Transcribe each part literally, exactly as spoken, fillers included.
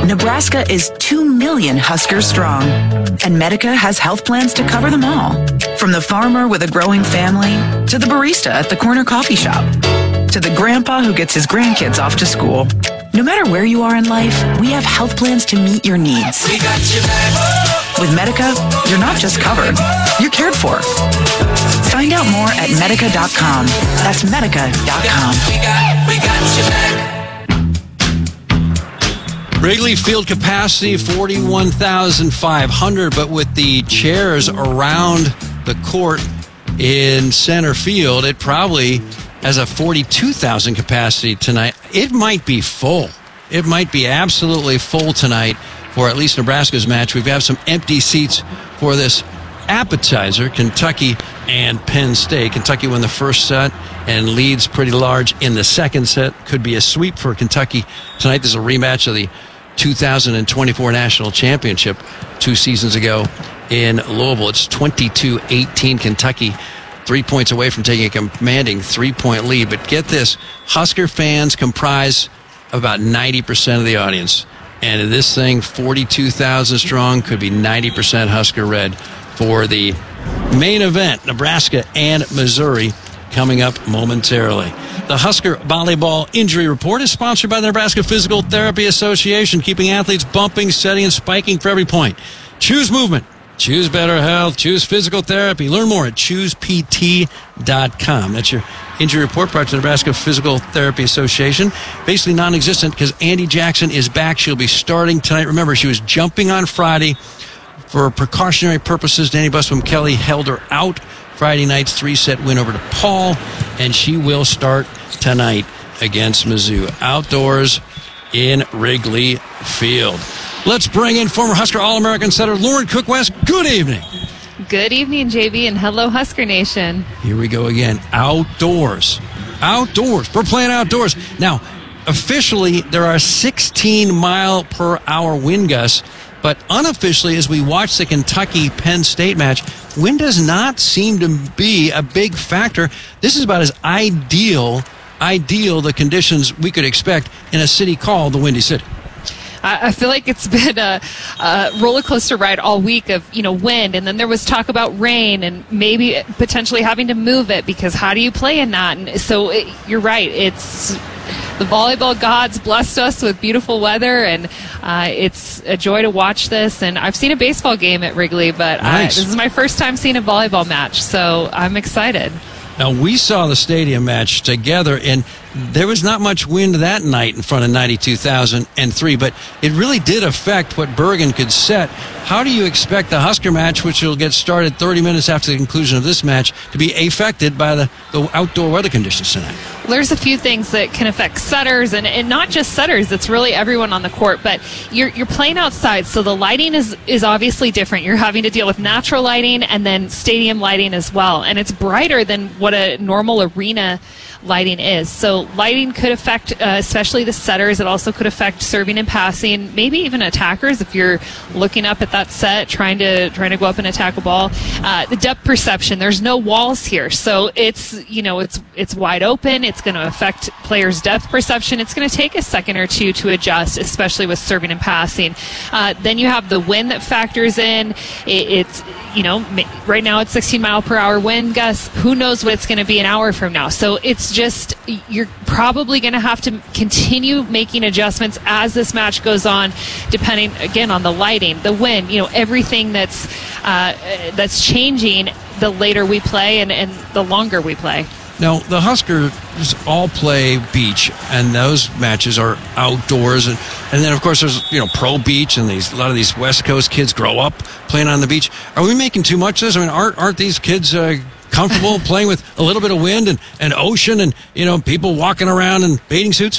Nebraska is two million Huskers strong, and Medica has health plans to cover them all. From the farmer with a growing family, to the barista at the corner coffee shop, to the grandpa who gets his grandkids off to school. No matter where you are in life, we have health plans to meet your needs. We got you back. With Medica, you're not just covered, you're cared for. Find out more at medica dot com. That's medica dot com. We got, we got you back. Wrigley Field capacity forty-one thousand five hundred, but with the chairs around the court in center field, it probably has a forty-two thousand capacity tonight. It might be full. It might be absolutely full tonight for at least Nebraska's match. We've got some empty seats for this appetizer, Kentucky and Penn State. Kentucky won the first set and leads pretty large in the second set. Could be a sweep for Kentucky tonight. This is a rematch of the two thousand twenty-four National Championship two seasons ago in Louisville. It's twenty-two eighteen Kentucky, three points away from taking a commanding three-point lead. But get this, Husker fans comprise about ninety percent of the audience. And this thing, forty-two thousand strong, could be ninety percent Husker red for the main event, Nebraska and Missouri, coming up momentarily. The Husker Volleyball Injury Report is sponsored by the Nebraska Physical Therapy Association, keeping athletes bumping, setting, and spiking for every point. Choose movement. Choose better health. Choose physical therapy. Learn more at choose p t dot com. That's your injury report brought to the Nebraska Physical Therapy Association. Basically non-existent because Andy Jackson is back. She'll be starting tonight. Remember, she was jumping on Friday. For precautionary purposes, Danny Buswam Kelly held her out. Friday night's three-set win over to Paul, and she will start tonight against Mizzou outdoors in Wrigley Field. Let's bring in former Husker All-American setter Lauren Cook-West. Good evening. Good evening, J B, and hello, Husker Nation. Here we go again. Outdoors. Outdoors. We're playing outdoors. Now, officially, there are sixteen mile per hour wind gusts, but unofficially, as we watch the Kentucky-Penn State match, wind does not seem to be a big factor. This is about as ideal, ideal the conditions we could expect in a city called the Windy City. I feel like it's been a, a roller coaster ride all week of, you know, wind, and then there was talk about rain and maybe potentially having to move it because how do you play in that? And so it, you're right. It's the volleyball gods blessed us with beautiful weather, and uh, it's a joy to watch this. And I've seen a baseball game at Wrigley, but nice. I, this is my first time seeing a volleyball match, so I'm excited. Now, we saw the stadium match together, and there was not much wind that night in front of ninety-two thousand three, but it really did affect what Bergen could set. How do you expect the Husker match, which will get started thirty minutes after the conclusion of this match, to be affected by the, the outdoor weather conditions tonight? Well, there's a few things that can affect setters, and, and not just setters. It's really everyone on the court, but you're you're playing outside, so the lighting is, is obviously different. You're having to deal with natural lighting and then stadium lighting as well, and it's brighter than what a normal arena lighting is. So lighting could affect uh, especially the setters. It also could affect serving and passing, maybe even attackers if you're looking up at that set trying to trying to go up and attack a ball. Uh, the depth perception, there's no walls here, so it's you know it's it's wide open. It's going to affect players' depth perception. It's going to take a second or two to adjust, especially with serving and passing. Uh, then you have the wind that factors in. It, it's you know right now it's sixteen mile per hour wind gusts. Who knows what it's going to be an hour from now? So it's just you're probably going to have to continue making adjustments as this match goes on, depending again on the lighting, the wind, you know, everything that's uh, that's changing the later we play and, and the longer we play. Now, the Huskers all play beach, and those matches are outdoors. And, and then, of course, there's, you know, pro beach, and these a lot of these West Coast kids grow up playing on the beach. Are we making too much of this? I mean, aren't, aren't these kids uh, comfortable playing with a little bit of wind and, and ocean and, you know, people walking around in bathing suits?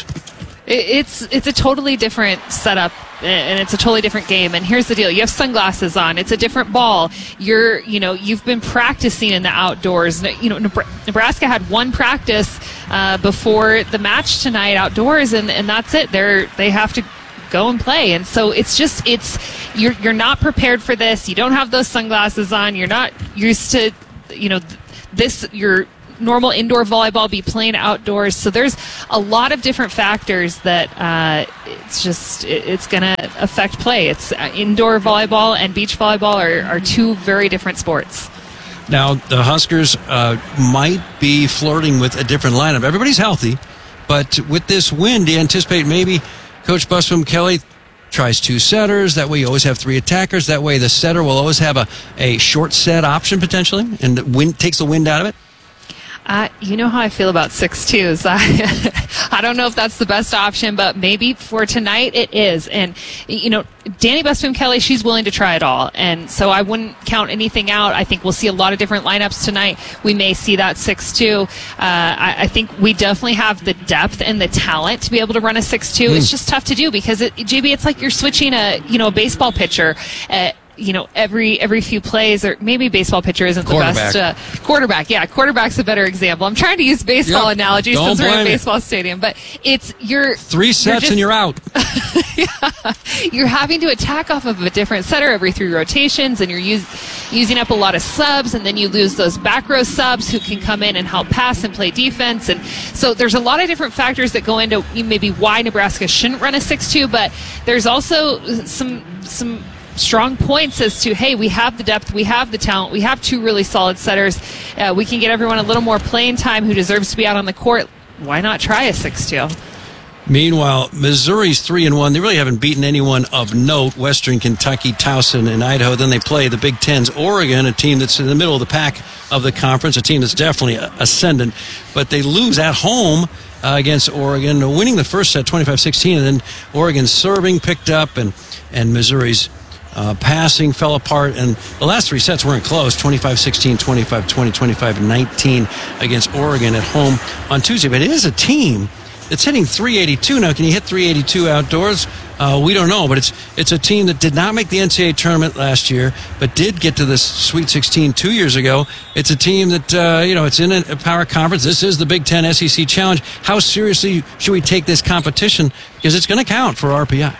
It's it's a totally different setup, and it's a totally different game. And here's the deal: you have sunglasses on. It's a different ball. You're you know you've been practicing in the outdoors. You know Nebraska had one practice uh, before the match tonight outdoors, and, and that's it. They're they have to go and play. And so it's just it's you're you're not prepared for this. You don't have those sunglasses on. You're not used to you know this. You're normal indoor volleyball, be playing outdoors. So there's a lot of different factors that uh, it's just it, it's going to affect play. It's uh, indoor volleyball and beach volleyball are, are two very different sports. Now, the Huskers uh, might be flirting with a different lineup. Everybody's healthy, but with this win, do you anticipate maybe Coach Busboom Kelly tries two setters? That way you always have three attackers. That way the setter will always have a, a short set option potentially, and the wind, takes the wind out of it? Uh, you know how I feel about six twos. I, I don't know if that's the best option, but maybe for tonight it is. And, you know, Dani Busboom Kelly, she's willing to try it all. And so I wouldn't count anything out. I think we'll see a lot of different lineups tonight. We may see that six two. Uh, I, I think we definitely have the depth and the talent to be able to run a six two. Mm. It's just tough to do because, it, J B, it's like you're switching a, you know, a baseball pitcher at, you know, every every few plays, or maybe baseball pitcher isn't the best. Uh, quarterback, yeah, quarterback's a better example. I'm trying to use baseball yep. analogies Don't since we're in a me. baseball stadium, but it's you're three sets you're just, and you're out. yeah, you're having to attack off of a different setter every three rotations, and you're use, using up a lot of subs, and then you lose those back row subs who can come in and help pass and play defense, and so there's a lot of different factors that go into maybe why Nebraska shouldn't run a six two, but there's also some some. strong points as to, hey, we have the depth, we have the talent, we have two really solid setters. Uh, we can get everyone a little more playing time who deserves to be out on the court. Why not try a six two? Meanwhile, Missouri's three and one. They really haven't beaten anyone of note. Western Kentucky, Towson, and Idaho. Then they play the Big Ten's Oregon, a team that's in the middle of the pack of the conference, a team that's definitely ascendant. But they lose at home uh, against Oregon, winning the first set twenty-five sixteen, and then Oregon's serving picked up, and, and Missouri's Uh, passing fell apart, and the last three sets weren't close. twenty-five sixteen, twenty-five twenty, twenty-five nineteen against Oregon at home on Tuesday. But it is a team that's hitting three eighty-two. Now, can you hit three eighty-two outdoors? Uh, we don't know, but it's it's a team that did not make the N C double A tournament last year, but did get to the Sweet sixteen two years ago. It's a team that, uh, you know, it's in a, a power conference. This is the Big Ten S E C Challenge. How seriously should we take this competition? Because it's going to count for R P I.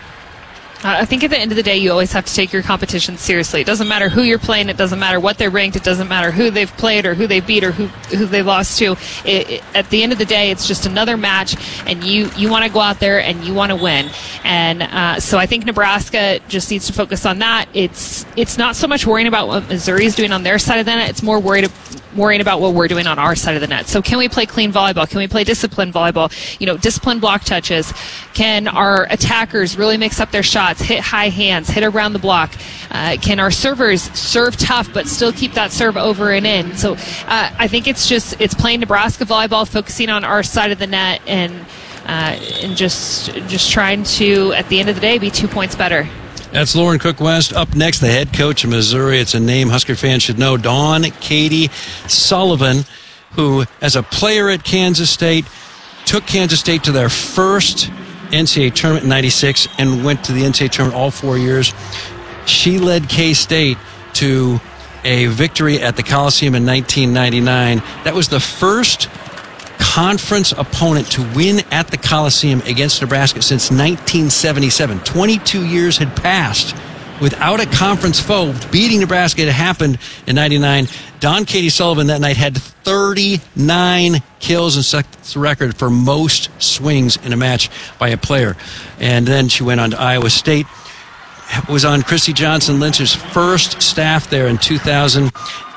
I think at the end of the day, you always have to take your competition seriously. It doesn't matter who you're playing. It doesn't matter what they're ranked. It doesn't matter who they've played or who they beat or who who they lost to. It, it, at the end of the day, it's just another match, and you, you want to go out there and you want to win. And uh, so I think Nebraska just needs to focus on that. It's it's not so much worrying about what Missouri's doing on their side of the net. It's more worried worrying about what we're doing on our side of the net. So can we play clean volleyball? Can we play disciplined volleyball? You know, disciplined block touches. Can our attackers really mix up their shots, hit high hands, hit around the block? Uh, can our servers serve tough but still keep that serve over and in? So uh, I think it's just it's playing Nebraska volleyball, focusing on our side of the net, and uh, and just just trying to, at the end of the day, be two points better. That's Lauren Cook West. Up next, the head coach of Missouri. It's a name Husker fans should know, Dawn Katie Sullivan, who, as a player at Kansas State, took Kansas State to their first N C double A tournament in ninety-six and went to the N C double A tournament all four years. She led K-State to a victory at the Coliseum in nineteen ninety-nine. That was the first conference opponent to win at the Coliseum against Nebraska since nineteen seventy-seven. twenty-two years had passed without a conference foe beating Nebraska. It happened in ninety-nine. Dawn Katie Sullivan that night had thirty-nine kills and set the record for most swings in a match by a player. And then she went on to Iowa State. Was on Christy Johnson Lynch's first staff there in two thousand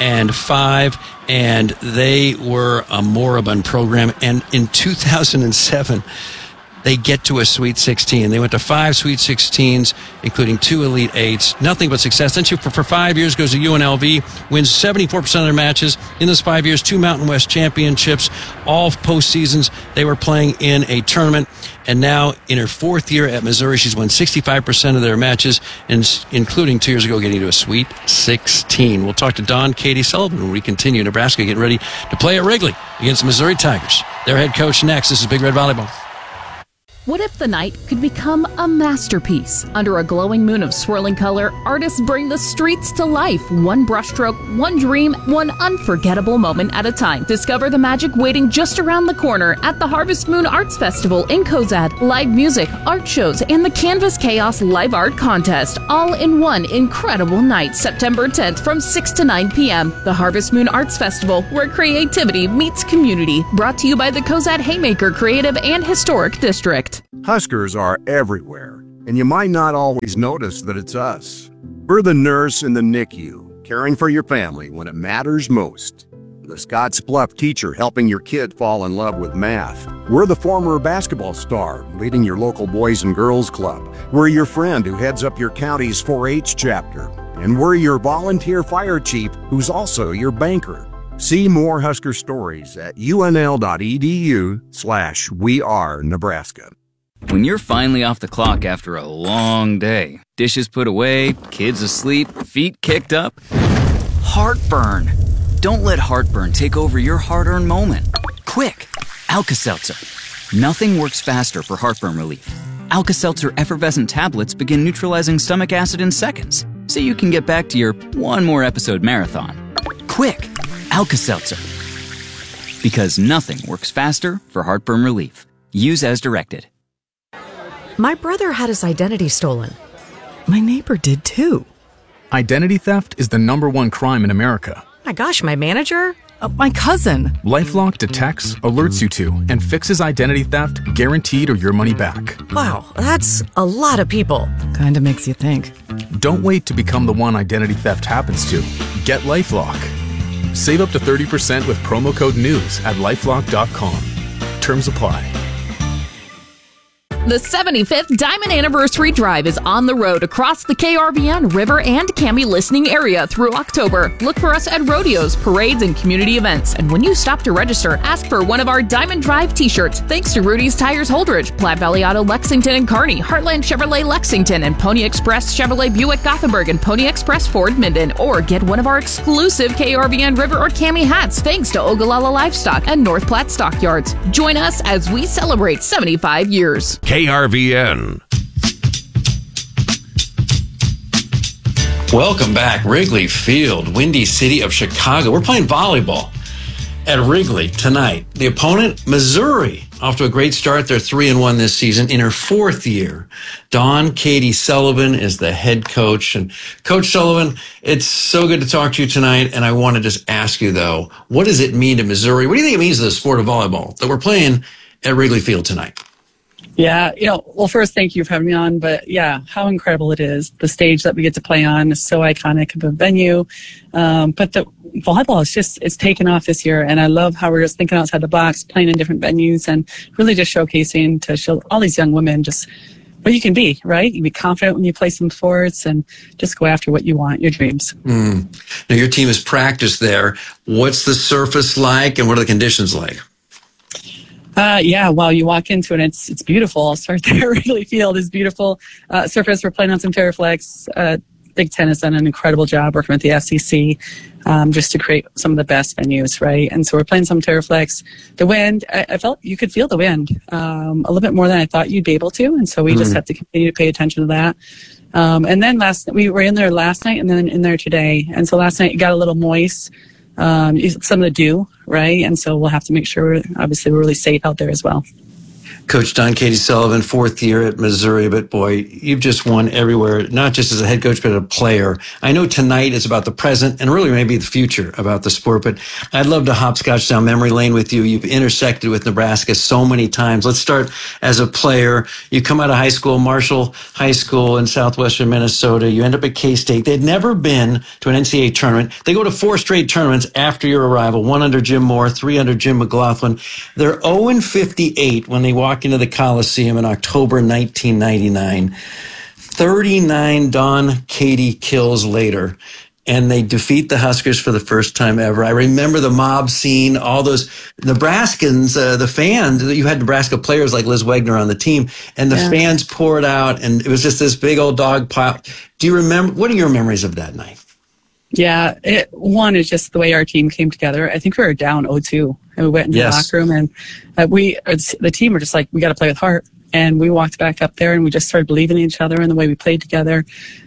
five, and they were a moribund program. And in two thousand seven, they get to a Sweet sixteen. They went to five Sweet sixteens, including two Elite Eights. Nothing but success. Then she, for, for five years, goes to U N L V, wins seventy-four percent of their matches. In those five years, two Mountain West championships, all postseasons. They were playing in a tournament. And now, in her fourth year at Missouri, she's won sixty-five percent of their matches, and including two years ago getting to a Sweet sixteen. We'll talk to Dawn Katie Sullivan when we continue. Nebraska getting ready to play at Wrigley against the Missouri Tigers. Their head coach next. This is Big Red Volleyball. What if the night could become a masterpiece? Under a glowing moon of swirling color, artists bring the streets to life, one brushstroke, one dream, one unforgettable moment at a time. Discover the magic waiting just around the corner at the Harvest Moon Arts Festival in Cozad. Live music, art shows, and the Canvas Chaos Live Art Contest, all in one incredible night, September tenth from six to nine p.m. The Harvest Moon Arts Festival, where creativity meets community. Brought to you by the Cozad Haymaker Creative and Historic District. Huskers are everywhere, and you might not always notice that it's us. We're the nurse in the N I C U, caring for your family when it matters most. The Scottsbluff teacher helping your kid fall in love with math. We're the former basketball star leading your local Boys and Girls Club. We're your friend who heads up your county's four H chapter. And we're your volunteer fire chief who's also your banker. See more Husker stories at unl.edu slash we are Nebraska. When you're finally off the clock after a long day, dishes put away, kids asleep, feet kicked up, heartburn. Don't let heartburn take over your hard-earned moment. Quick, Alka-Seltzer. Nothing works faster for heartburn relief. Alka-Seltzer effervescent tablets begin neutralizing stomach acid in seconds, so you can get back to your one more episode marathon. Quick, Alka-Seltzer. Because nothing works faster for heartburn relief. Use as directed. My brother had his identity stolen. My neighbor did too. Identity theft is the number one crime in America. My gosh, my manager? Uh, my cousin. LifeLock detects, alerts you to, and fixes identity theft guaranteed or your money back. Wow, that's a lot of people. Kinda makes you think. Don't wait to become the one identity theft happens to. Get LifeLock. Save up to thirty percent with promo code NEWS at lifelock dot com. Terms apply. The seventy-fifth Diamond Anniversary Drive is on the road across the K R V N, River, and Cami listening area through October. Look for us at rodeos, parades, and community events. And when you stop to register, ask for one of our Diamond Drive t-shirts. Thanks to Rudy's Tires Holdridge, Platte Valley Auto Lexington and Kearney, Heartland Chevrolet Lexington, and Pony Express Chevrolet Buick Gothenburg, and Pony Express Ford Minden. Or get one of our exclusive K R V N, River, or Cami hats thanks to Ogallala Livestock and North Platte Stockyards. Join us as we celebrate seventy-five years. K R V N. Welcome back, Wrigley Field, Windy City of Chicago. We're playing volleyball at Wrigley tonight. The opponent, Missouri, off to a great start. They're three and one this season in her fourth year. Dawn Katie Sullivan is the head coach. And Coach Sullivan, it's so good to talk to you tonight. And I want to just ask you, though, what does it mean to Missouri? What do you think it means to the sport of volleyball that we're playing at Wrigley Field tonight? Yeah, you know, well, first, thank you for having me on. But yeah, how incredible it is. The stage that we get to play on is so iconic of a venue. Um, but the volleyball is just, it's taken off this year. And I love how we're just thinking outside the box, playing in different venues, and really just showcasing to show all these young women just what you can be, right? You can be confident when you play some sports and just go after what you want, your dreams. Mm. Now, your team has practiced there. What's the surface like, and what are the conditions like? Uh, yeah, well, you walk into it, it's it's beautiful. I'll start there. Wrigley Field is beautiful. Uh, surface, we're playing on some Terraflex. Uh, Big Ten has done an incredible job working with the S E C um, just to create some of the best venues, right? And so we're playing some Terraflex. The wind, I, I felt you could feel the wind um, a little bit more than I thought you'd be able to. And so we mm. just have to continue to pay attention to that. Um, and then last we were in there last night and then in there today. And so last night it got a little moist. Um, some of the dew, right? And so we'll have to make sure, we're, obviously, we're really safe out there as well. Coach Dawn Katie Sullivan, fourth year at Missouri, but boy, you've just won everywhere, not just as a head coach, but a player. I know tonight is about the present and really maybe the future about the sport, but I'd love to hopscotch down memory lane with you. You've intersected with Nebraska so many times. Let's start as a player. You come out of high school, Marshall High School in southwestern Minnesota. You end up at K-State. They'd never been to an N C double A tournament. They go to four straight tournaments after your arrival, one under Jim Moore, three under Jim McLaughlin. They're oh and fifty-eight when they walk into the Coliseum in October nineteen ninety-nine. thirty-nine Dawn Katie kills later, and they defeat the Huskers for the first time ever. I remember the mob scene, all those Nebraskans, uh, the fans. You had Nebraska players like Liz Wegner on the team, and the yeah. fans poured out, and it was just this big old dog pile. Do you remember? What are your memories of that night? Yeah, it, one is just the way our team came together. I think we were down oh two, and we went into yes. the locker room, and uh, we, the team were just like, we got to play with heart. And we walked back up there and we just started believing in each other and the way we played together.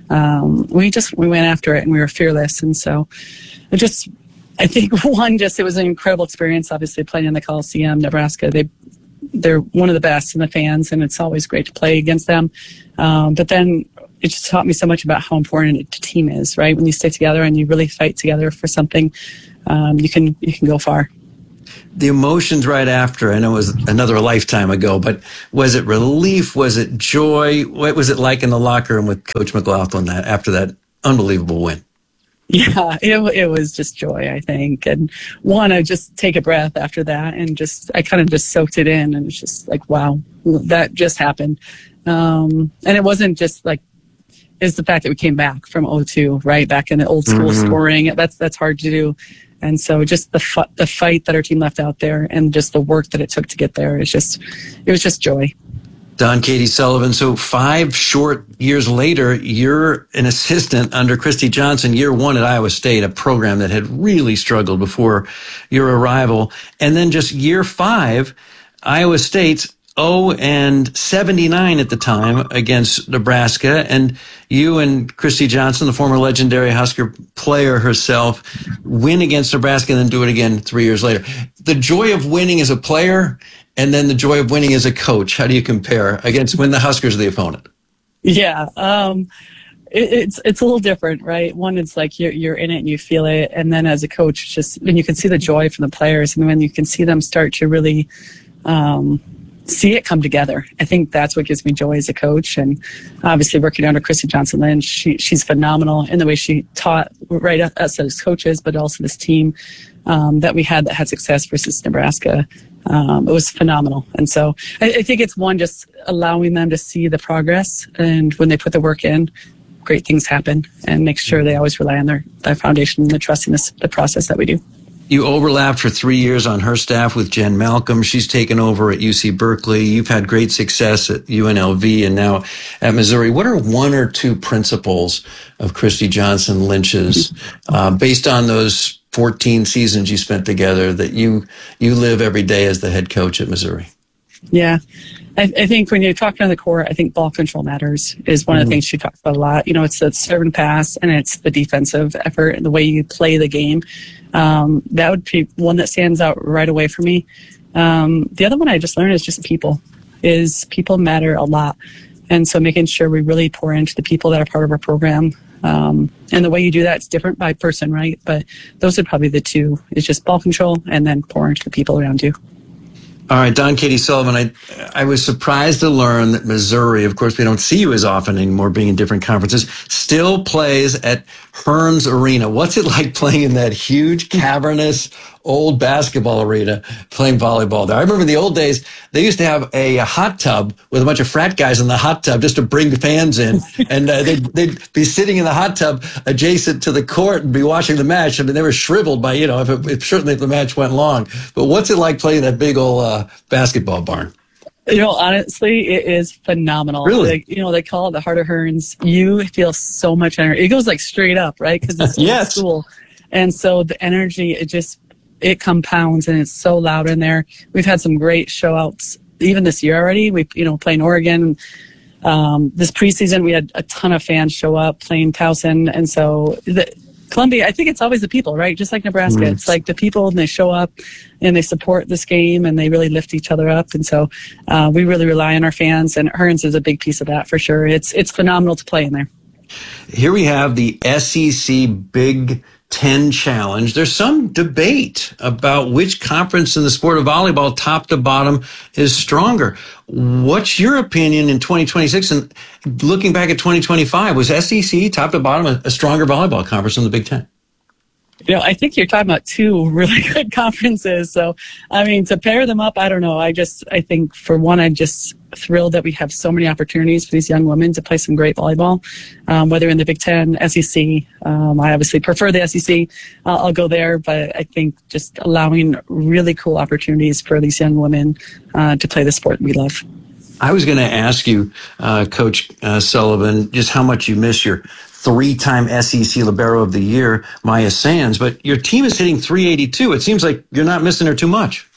Um, we just, we went after it and we were fearless. And so it just, I think one, just, it was an incredible experience, obviously playing in the Coliseum, Nebraska. They, they're one of the best in the fans, and it's always great to play against them. Um, but then it just taught me so much about how important a team is, right? When you stay together and you really fight together for something, um, you can, you can go far. The emotions right after, I know it was another lifetime ago, but was it relief? Was it joy? What was it like in the locker room with Coach McLaughlin that after that unbelievable win? Yeah, it, it was just joy, I think. And one, I just take a breath after that and just, I kind of just soaked it in, and it's just like, wow, that just happened. Um, and it wasn't just like, it's the fact that we came back from oh two, right? Back in the old school mm-hmm. scoring. That's, that's hard to do. And so just the fu- the fight that our team left out there and just the work that it took to get there, it's just, it was just joy. Dawn Katie Sullivan. So five short years later, you're an assistant under Christy Johnson, year one at Iowa State, a program that had really struggled before your arrival. And then just year five, Iowa State's oh and seventy-nine at the time against Nebraska. And you and Christy Johnson, the former legendary Husker player herself, win against Nebraska and then do it again three years later. The joy of winning as a player and then the joy of winning as a coach, how do you compare against when the Huskers are the opponent? Yeah, um, it, it's it's a little different, right? One, it's like you're you're in it and you feel it, and then as a coach, it's just when you can see the joy from the players, and when you can see them start to really um, see it come together. I think that's what gives me joy as a coach, and obviously working under Christy Johnson Lynch, she she's phenomenal in the way she taught right us as coaches, but also this team um, that we had that had success versus Nebraska. Um, it was phenomenal. And so I, I think it's one, just allowing them to see the progress, and when they put the work in, great things happen, and make sure they always rely on their, their foundation and the trust in this, the process that we do. You overlapped for three years on her staff with Jen Malcolm. She's taken over at U C Berkeley. You've had great success at U N L V and now at Missouri. What are one or two principles of Christy Johnson Lynch's, uh, based on those fourteen seasons you spent together, that you you live every day as the head coach at Missouri? Yeah. I, I think when you're talking on the court, I think ball control matters is one mm-hmm. of the things she talks about a lot. You know, it's the serve and pass, and it's the defensive effort and the way you play the game. Um, that would be one that stands out right away for me. Um, the other one I just learned is just people, is people matter a lot. And so making sure we really pour into the people that are part of our program. Um, and the way you do that is different by person, right? But those are probably the two. It's just ball control and then pour into the people around you. All right, Dawn Katie Sullivan, I I was surprised to learn that Missouri, of course, we don't see you as often anymore being in different conferences, still plays at Hearns Arena. What's it like playing in that huge, cavernous, old basketball arena, playing volleyball there? I remember in the old days, they used to have a, a hot tub with a bunch of frat guys in the hot tub just to bring the fans in. And uh, they'd, they'd be sitting in the hot tub adjacent to the court and be watching the match. I mean, they were shriveled by, you know, if, it, if certainly if the match went long. But what's it like playing that big old uh, basketball barn? You know, honestly, it is phenomenal. Really? Like, you know, they call it the heart of Hearns. You feel so much energy. It goes like straight up, right? Because it's yes. school. And so the energy, it just, it compounds, and it's so loud in there. We've had some great show outs even this year already. We, you know, playing Oregon. Um, this preseason, we had a ton of fans show up playing Towson. And so the, Columbia, I think it's always the people, right? Just like Nebraska. Mm. It's like the people, and they show up and they support this game, and they really lift each other up. And so uh, we really rely on our fans, and Hearns is a big piece of that for sure. It's it's phenomenal to play in there. Here we have the S E C Big Ten Challenge. There's some debate about which conference in the sport of volleyball, top to bottom, is stronger. What's your opinion in twenty twenty-six? And looking back at twenty twenty-five, was S E C, top to bottom, a, a stronger volleyball conference than the Big Ten? You know, I think you're talking about two really good conferences. So, I mean, to pair them up, I don't know. I just, I think for one, I'm just thrilled that we have so many opportunities for these young women to play some great volleyball, um, whether in the Big Ten, S E C. Um, I obviously prefer the S E C. Uh, I'll go there, but I think just allowing really cool opportunities for these young women uh, to play the sport we love. I was going to ask you, uh, Coach uh, Sullivan, just how much you miss your three-time S E C Libero of the Year, Maya Sands, but your team is hitting three eighty-two. It seems like you're not missing her too much.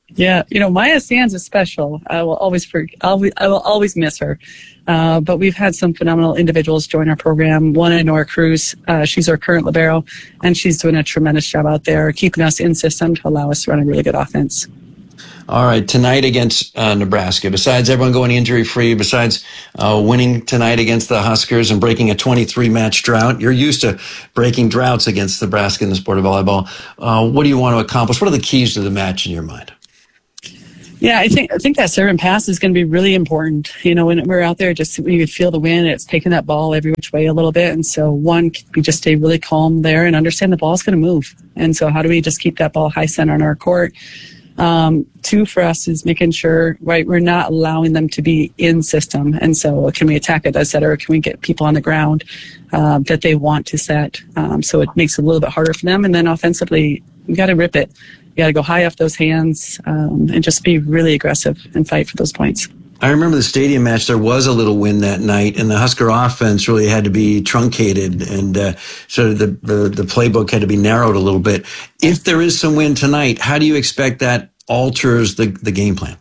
Yeah, you know, Maya Sands is special. I will always for, I'll, I will always miss her. Uh, but we've had some phenomenal individuals join our program. One in Nora Cruz, uh, she's our current libero, and she's doing a tremendous job out there, keeping us in system to allow us to run a really good offense. All right, tonight against uh, Nebraska, besides everyone going injury-free, besides uh, winning tonight against the Huskers and breaking a twenty-three match drought, you're used to breaking droughts against Nebraska in the sport of volleyball. Uh, what do you want to accomplish? What are the keys to the match in your mind? Yeah, I think I think that serve and pass is going to be really important. You know, when we're out there, just you could feel the wind. It's taking that ball every which way a little bit. And so, one, we just stay really calm there and understand the ball's going to move. And so, how do we just keep that ball high center on our court? Um, two for us is making sure, right, we're not allowing them to be in system. And so, can we attack it, et cetera? Can we get people on the ground uh, that they want to set? Um, so it makes it a little bit harder for them. And then offensively, we got to rip it. You got to go high off those hands um, and just be really aggressive and fight for those points. I remember the stadium match. There was a little wind that night, and the Husker offense really had to be truncated, and uh, so the, the the playbook had to be narrowed a little bit. If there is some wind tonight, how do you expect that alters the the game plan?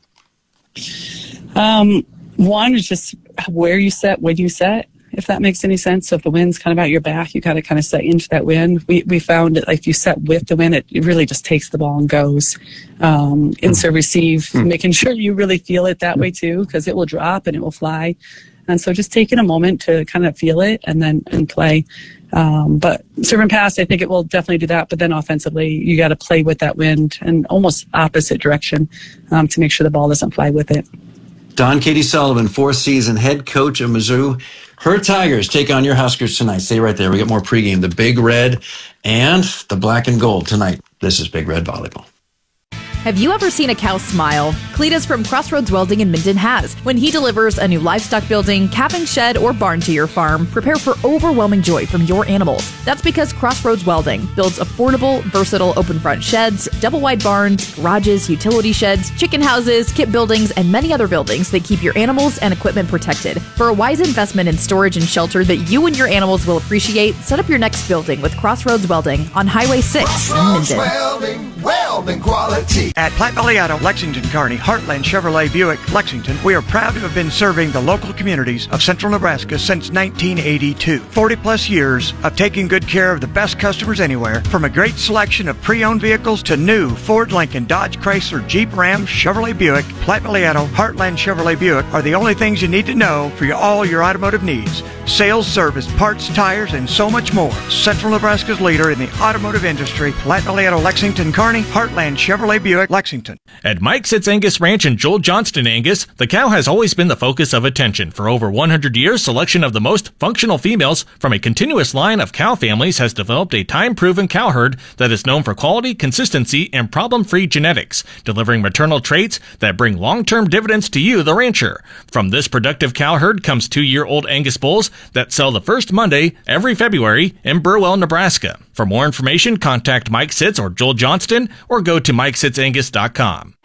Um, one is just where you set, when you set, if that makes any sense. So if the wind's kind of at your back, you got to kind of set into that wind. We we found that like if you set with the wind, it, it really just takes the ball and goes. Um, insert receive, mm. making sure you really feel it that way too, because it will drop and it will fly. And so just taking a moment to kind of feel it and then and play. Um, but serve and pass, I think it will definitely do that. But then offensively, you got to play with that wind and almost opposite direction um, to make sure the ball doesn't fly with it. Dawn Katie Sullivan, fourth season head coach of Mizzou. Her Tigers take on your Huskers tonight. Stay right there. We got more pregame. The Big Red and the Black and Gold tonight. This is Big Red Volleyball. Have you ever seen a cow smile? Cletus from Crossroads Welding in Minden has. When he delivers a new livestock building, calving shed, or barn to your farm, prepare for overwhelming joy from your animals. That's because Crossroads Welding builds affordable, versatile open front sheds, double wide barns, garages, utility sheds, chicken houses, kit buildings, and many other buildings that keep your animals and equipment protected. For a wise investment in storage and shelter that you and your animals will appreciate, set up your next building with Crossroads Welding on Highway six in Minden. Welding, welding quality. At Platte Valley Auto, Lexington, Kearney, Heartland Chevrolet Buick, Lexington, we are proud to have been serving the local communities of central Nebraska since nineteen eighty-two. forty plus years of taking good care of the best customers anywhere, from a great selection of pre-owned vehicles to new Ford, Lincoln, Dodge, Chrysler, Jeep, Ram, Chevrolet Buick. Platte Valley Auto, Heartland Chevrolet Buick are the only things you need to know for your, all your automotive needs. Sales, service, parts, tires, and so much more. Central Nebraska's leader in the automotive industry, Platte Valley Auto, Lexington, Kearney, Heartland Chevrolet Buick, Lexington. At Mike Sitz Angus Ranch and Joel Johnston Angus, the cow has always been the focus of attention. For over one hundred years, selection of the most functional females from a continuous line of cow families has developed a time-proven cow herd that is known for quality, consistency, and problem-free genetics, delivering maternal traits that bring long-term dividends to you, the rancher. From this productive cow herd comes two-year-old Angus bulls that sell the first Monday every February in Burwell, Nebraska. For more information, contact Mike Sitz or Joel Johnston or go to mike sitz angus dot com.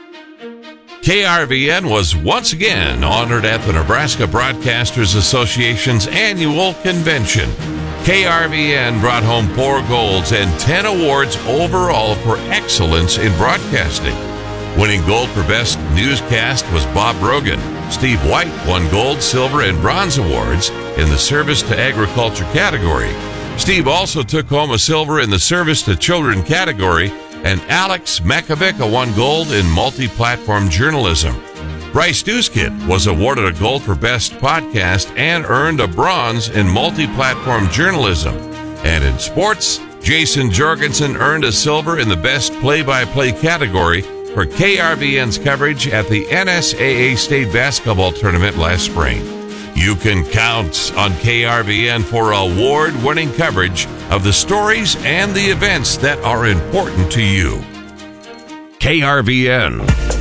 K R V N was once again honored at the Nebraska Broadcasters Association's annual convention. K R V N brought home four golds and ten awards overall for excellence in broadcasting. Winning gold for Best Newscast was Bob Brogan. Steve White won gold, silver, and bronze awards in the Service to Agriculture category. Steve also took home a silver in the Service to Children category, and Alex Makovica won gold in multi-platform journalism. Bryce Dewskid was awarded a gold for Best Podcast and earned a bronze in multi-platform journalism. And in sports, Jason Jorgensen earned a silver in the Best Play-by-Play category for K R V N's coverage at the N S A A State Basketball Tournament last spring. You can count on K R V N for award-winning coverage of the stories and the events that are important to you. K R V N.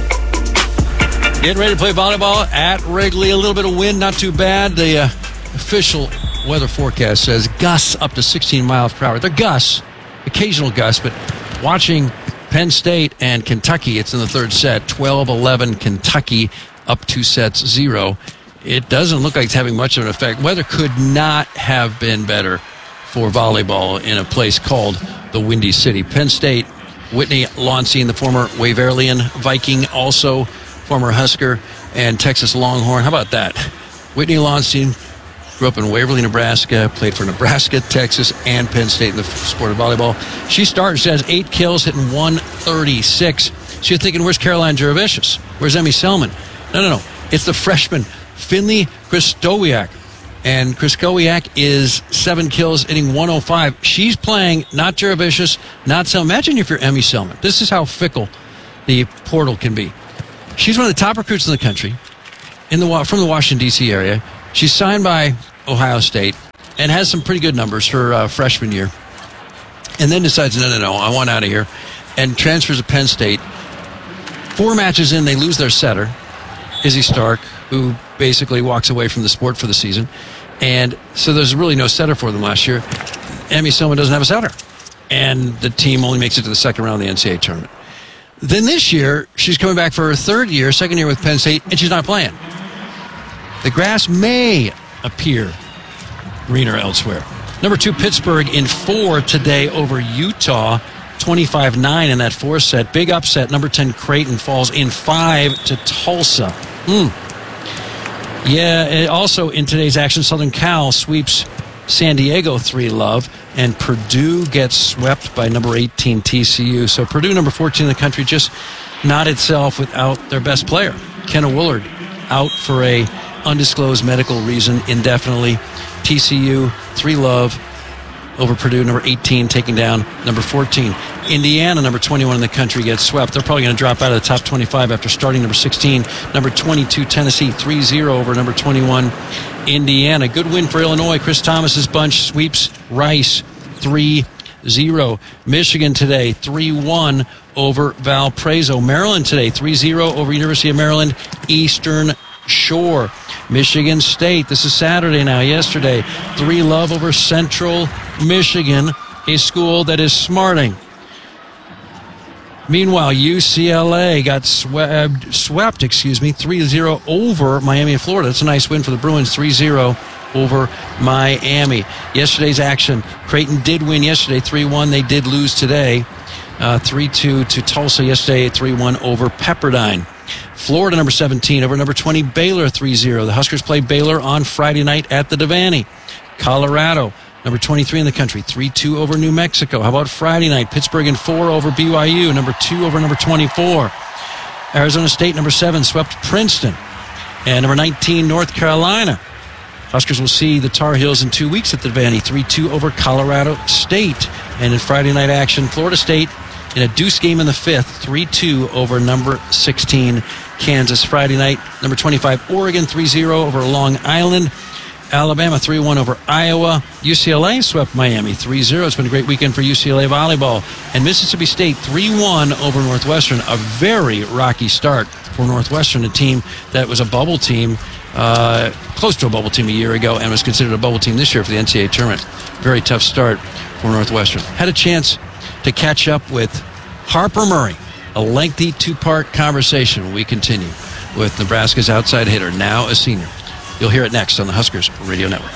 Getting ready to play volleyball at Wrigley. A little bit of wind, not too bad. The uh, official weather forecast says gusts up to sixteen miles per hour. They're gusts, occasional gusts, but watching Penn State and Kentucky, it's in the third set, twelve eleven Kentucky, up two sets, zero. It doesn't look like it's having much of an effect. Weather could not have been better for volleyball in a place called the Windy City. Penn State Whitney Launcine, the former Waverlian Viking, also former Husker and Texas Longhorn. How about that? Whitney Launcine grew up in Waverly, Nebraska, played for Nebraska, Texas, and Penn State in the sport of volleyball. She starts, she has eight kills, hitting one thirty-six. So you're thinking, where's Caroline Jurevicius? Where's Emmy Selman? No, no, no. It's the freshman, Finley Krystowiak. And Krystowiak is seven kills, hitting one oh five. She's playing not Jurevicius, not Selman. Imagine if you're Emmy Selman. This is how fickle the portal can be. She's one of the top recruits in the country, in the from the Washington, D C area. She's signed by Ohio State and has some pretty good numbers her uh, freshman year. And then decides, no, no, no, I want out of here. And transfers to Penn State. Four matches in, they lose their setter, Izzy Stark, who basically walks away from the sport for the season. And so there's really no setter for them last year. Emmy Selman doesn't have a setter. And the team only makes it to the second round of the N C double A tournament. Then this year, she's coming back for her third year, second year with Penn State, and she's not playing. The grass may appear greener elsewhere. Number two, Pittsburgh in four today over Utah. twenty-five nine in that fourth set. Big upset. Number ten, Creighton falls in five to Tulsa. Mm. Yeah, also in today's action, Southern Cal sweeps San Diego three love, and Purdue gets swept by number eighteen T C U. So Purdue, number fourteen in the country, just not itself without their best player. Kenna Woolard out for a undisclosed medical reason indefinitely. T C U three love over Purdue, number eighteen, taking down number fourteen. Indiana, number twenty-one in the country, gets swept. They're probably going to drop out of the top twenty-five after starting number sixteen. Number twenty-two, Tennessee, three zero over number twenty-one, Indiana. Good win for Illinois. Chris Thomas's bunch sweeps Rice, three zero. Michigan today, three one over Valparaiso. Maryland today, three zero over University of Maryland, Eastern Shore. Michigan State, this is Saturday now, yesterday, three love over Central Michigan, a school that is smarting. Meanwhile, U C L A got swept, swept excuse me, three zero over Miami of Florida. That's a nice win for the Bruins, three zero over Miami. Yesterday's action, Creighton did win yesterday, three one. They did lose today, uh, three two to Tulsa yesterday, three one over Pepperdine. Florida, number seventeen, over number twenty, Baylor, three zero. The Huskers play Baylor on Friday night at the Devaney. Colorado, number twenty-three in the country, three two over New Mexico. How about Friday night? Pittsburgh in four over B Y U, number two over number twenty-four. Arizona State, number seven, swept Princeton. And number nineteen, North Carolina. Huskers will see the Tar Heels in two weeks at the Devaney, three two over Colorado State. And in Friday night action, Florida State in a deuce game in the fifth, three two over number sixteen, Kansas. Friday night, number twenty-five, Oregon, three zero over Long Island. Alabama, three one over Iowa. U C L A swept Miami, three zero. It's been a great weekend for U C L A volleyball. And Mississippi State, three one over Northwestern. A very rocky start for Northwestern, a team that was a bubble team, uh, close to a bubble team a year ago, and was considered a bubble team this year for the N C double A tournament. Very tough start for Northwestern. Had a chance to catch up with Harper Murray. A lengthy two-part conversation when we continue with Nebraska's outside hitter, now a senior. You'll hear it next on the Huskers Radio Network.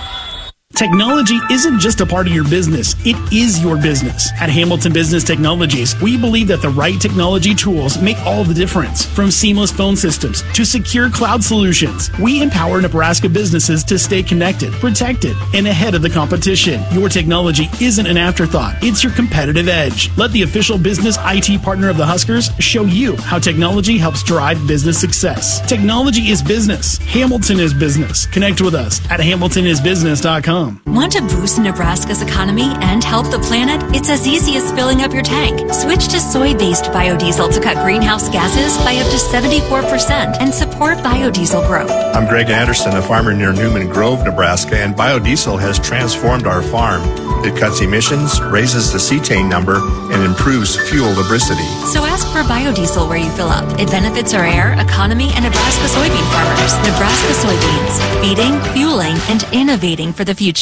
Technology isn't just a part of your business, it is your business. At Hamilton Business Technologies, we believe that the right technology tools make all the difference. From seamless phone systems to secure cloud solutions, we empower Nebraska businesses to stay connected, protected, and ahead of the competition. Your technology isn't an afterthought, it's your competitive edge. Let the official business I T partner of the Huskers show you how technology helps drive business success. Technology is business. Hamilton is business. Connect with us at hamilton is business dot com. Want to boost Nebraska's economy and help the planet? It's as easy as filling up your tank. Switch to soy-based biodiesel to cut greenhouse gases by up to seventy-four percent and support biodiesel growth. I'm Greg Anderson, a farmer near Newman Grove, Nebraska, and biodiesel has transformed our farm. It cuts emissions, raises the cetane number, and improves fuel lubricity. So ask for biodiesel where you fill up. It benefits our air, economy, and Nebraska soybean farmers. Nebraska soybeans, feeding, fueling, and innovating for the future.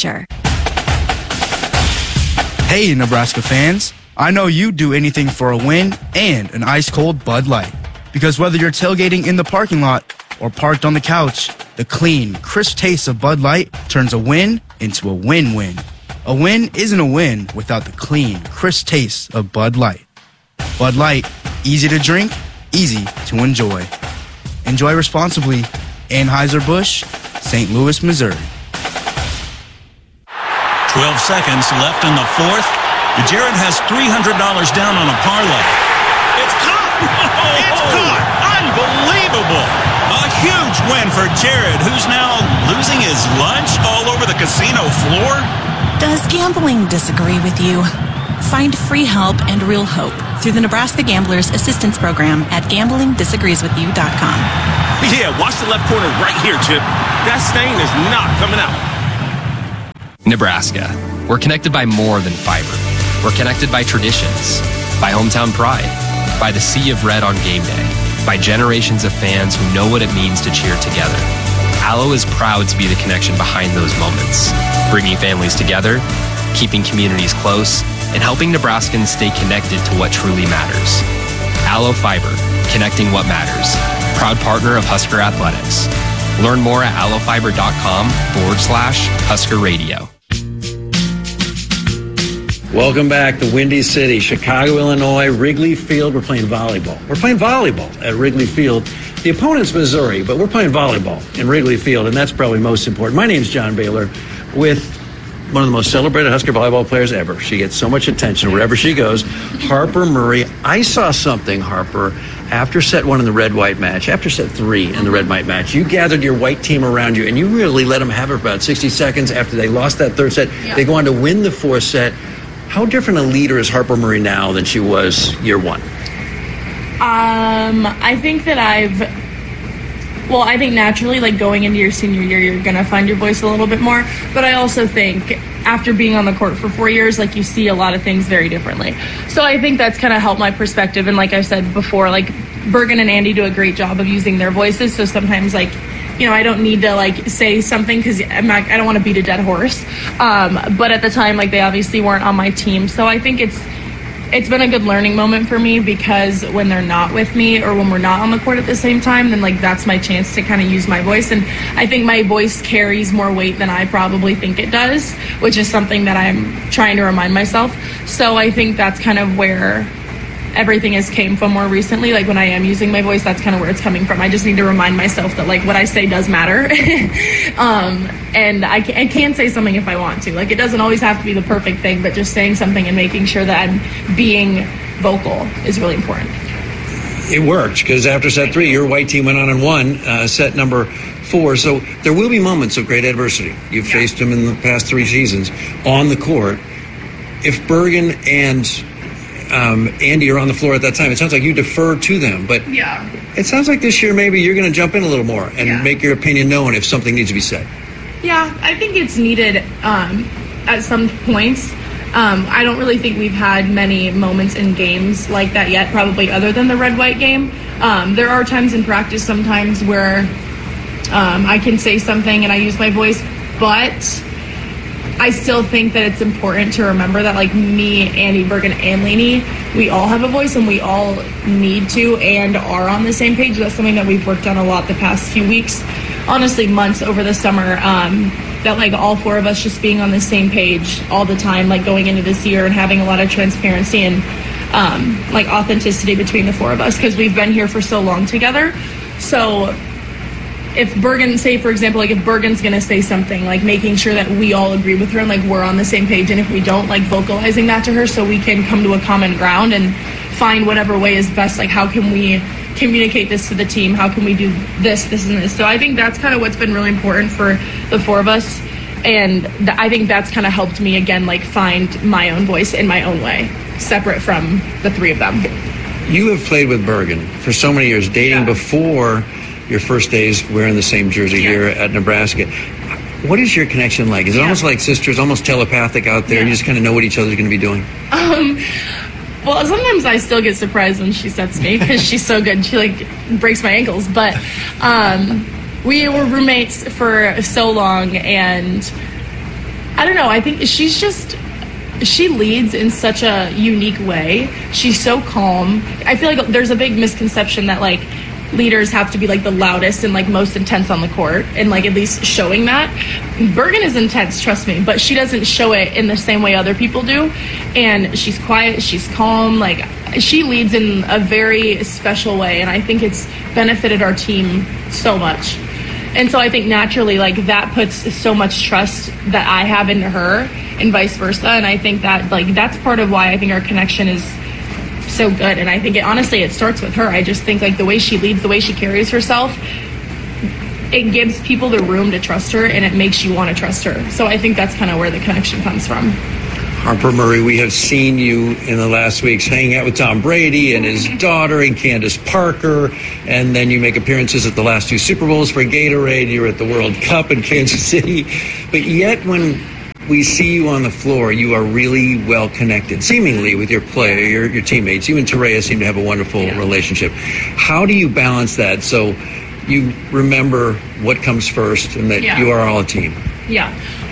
Hey, Nebraska fans. I know you'd do anything for a win and an ice-cold Bud Light. Because whether you're tailgating in the parking lot or parked on the couch, the clean, crisp taste of Bud Light turns a win into a win-win. A win isn't a win without the clean, crisp taste of Bud Light. Bud Light, easy to drink, easy to enjoy. Enjoy responsibly. Anheuser-Busch, Saint Louis, Missouri. twelve seconds left in the fourth. Jared has three hundred dollars down on a parlay. It's caught! It's caught! Unbelievable! A huge win for Jared, who's now losing his lunch all over the casino floor. Does gambling disagree with you? Find free help and real hope through the Nebraska Gamblers Assistance Program at gambling disagrees with you dot com. Yeah, watch the left corner right here, Chip. That stain is not coming out. Nebraska. We're connected by more than fiber. We're connected by traditions, by hometown pride, by the sea of red on game day, by generations of fans who know what it means to cheer together. Allo is proud to be the connection behind those moments, bringing families together, keeping communities close, and helping Nebraskans stay connected to what truly matters. Allo Fiber, connecting what matters. Proud partner of Husker Athletics. Learn more at allofiber.com forward slash Husker Radio. Welcome back to Windy City, Chicago, Illinois, Wrigley Field. We're playing volleyball. We're playing volleyball at Wrigley Field. The opponent's Missouri, but we're playing volleyball in Wrigley Field, and that's probably most important. My name's John Baylor with one of the most celebrated Husker volleyball players ever. She gets so much attention wherever she goes. Harper Murray. I saw something, Harper, after set one in the red-white match, after set three in the red-white match. You gathered your white team around you, and you really let them have it for about sixty seconds after they lost that third set. Yeah. They go on to win the fourth set. How different a leader is Harper Murray now than she was year one? Um, I think that I've, well, I think naturally, like going into your senior year, you're going to find your voice a little bit more. But I also think after being on the court for four years, like you see a lot of things very differently. So I think that's kind of helped my perspective. And like I said before, like Bergen and Andy do a great job of using their voices. So sometimes like, you know, I don't need to like say something because I'm not, I don't want to beat a dead horse. Um, but at the time, like they obviously weren't on my team. So I think it's, it's been a good learning moment for me because when they're not with me or when we're not on the court at the same time, then like that's my chance to kind of use my voice. And I think my voice carries more weight than I probably think it does, which is something that I'm trying to remind myself. So I think that's kind of where everything has came from more recently. Like when I am using my voice, that's kind of where it's coming from. I just need to remind myself that like what I say does matter. um, and I can, I can say something if I want to. Like it doesn't always have to be the perfect thing, but just saying something and making sure that I'm being vocal is really important. It worked because after set three, your white team went on and won uh, set number four. So there will be moments of great adversity. You've yeah. faced them in the past three seasons on the court. If Bergen and Um, Andy are on the floor at that time, it sounds like you defer to them, but yeah. It sounds like this year maybe you're going to jump in a little more and yeah. make your opinion known if something needs to be said. Yeah, I think it's needed um, at some points. Um, I don't really think we've had many moments in games like that yet, probably other than the red-white game. Um, there are times in practice sometimes where um, I can say something and I use my voice, but I still think that it's important to remember that like me, Andy, Bergen, and Lainey, we all have a voice and we all need to and are on the same page. That's something that we've worked on a lot the past few weeks, honestly months over the summer, um, that like all four of us just being on the same page all the time, like going into this year and having a lot of transparency and um, like authenticity between the four of us because we've been here for so long together. So if Bergen, say for example, like if Bergen's going to say something, like making sure that we all agree with her and like we're on the same page, and if we don't, like vocalizing that to her so we can come to a common ground and find whatever way is best, like how can we communicate this to the team, how can we do this, this, and this. So I think that's kind of what's been really important for the four of us, and th- I think that's kind of helped me again, like find my own voice in my own way, separate from the three of them. You have played with Bergen for so many years, dating yeah. before your first days wearing the same jersey yeah. here at Nebraska. What is your connection like? Is it yeah. almost like sisters, almost telepathic out there? Yeah. You just kind of know what each other's going to be doing? Um, well, sometimes I still get surprised when she sets me because she's so good. She like breaks my ankles. But um, we were roommates for so long, and I don't know. I think she's just, she leads in such a unique way. She's so calm. I feel like there's a big misconception that like leaders have to be like the loudest and like most intense on the court and like at least showing that. Bergen is intense, trust me, but she doesn't show it in the same way other people do. And she's quiet, she's calm. Like she leads in a very special way, and I think it's benefited our team so much. And so I think naturally, like, that puts so much trust that I have into her and vice versa. And I think that, like, that's part of why I think our connection is so good. And I think it, honestly, it starts with her. I just think, like, the way she leads, the way she carries herself, it gives people the room to trust her, and it makes you want to trust her. So I think that's kind of where the connection comes from. Harper Murray, we have seen you in the last weeks hanging out with Tom Brady and his daughter and Candace Parker, and then you make appearances at the last two Super Bowls for Gatorade. You're at the World Cup in Kansas City. But yet when we see you on the floor, you are really well connected, seemingly, with your player, your, your teammates. You and Terea seem to have a wonderful yeah. relationship. How do you balance that so you remember what comes first and that yeah. you are all a team? Yeah.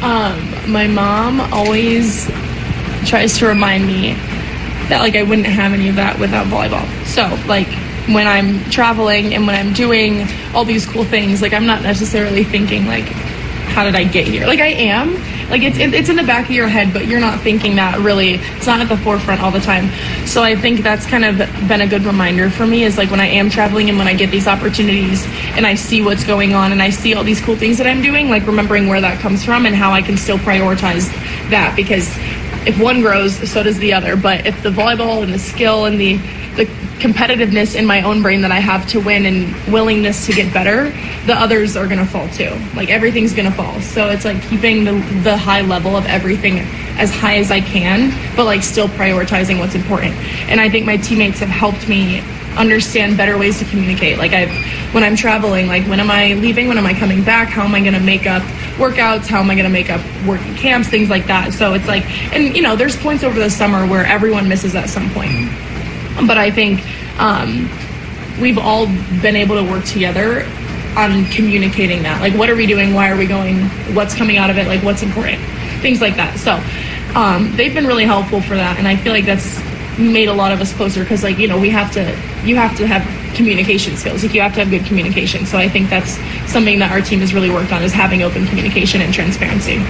Um, my mom always tries to remind me that, like, I wouldn't have any of that without volleyball. So, like, when I'm traveling and when I'm doing all these cool things, like, I'm not necessarily thinking, like, how did I get here? Like, I am. Like, it's it, it's in the back of your head, but you're not thinking that really. It's not at the forefront all the time. So I think that's kind of been a good reminder for me, is, like, when I am traveling and when I get these opportunities and I see what's going on and I see all these cool things that I'm doing, like, remembering where that comes from and how I can still prioritize that. Because if one grows, so does the other. But if the volleyball and the skill and the the competitiveness in my own brain that I have to win and willingness to get better, the others are going to fall too. Like, everything's going to fall. So it's like keeping the the high level of everything as high as I can, but, like, still prioritizing what's important. And I think my teammates have helped me understand better ways to communicate. Like, I've, when I'm traveling, like, when am I leaving? When am I coming back? How am I going to make up workouts? How am I going to make up working camps? Things like that. So it's like, and, you know, there's points over the summer where everyone misses at some point. But I think um, we've all been able to work together on communicating that. Like, what are we doing? Why are we going? What's coming out of it? Like, what's important? Things like that. So um, they've been really helpful for that. And I feel like that's made a lot of us closer because, like, you know, we have to, you have to have communication skills. Like, you have to have good communication. So I think that's something that our team has really worked on, is having open communication and transparency.